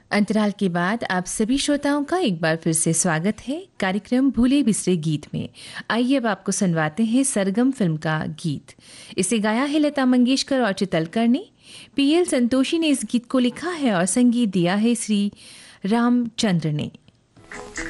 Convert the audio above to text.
अंतराल के बाद आप सभी श्रोताओं का एक बार फिर से स्वागत है कार्यक्रम भूले बिसरे गीत में। आइए अब आपको सुनवाते हैं सरगम फिल्म का गीत। इसे गाया है लता मंगेशकर और चितलकर ने। पीएल संतोषी ने इस गीत को लिखा है और संगीत दिया है श्री रामचंद्र ने।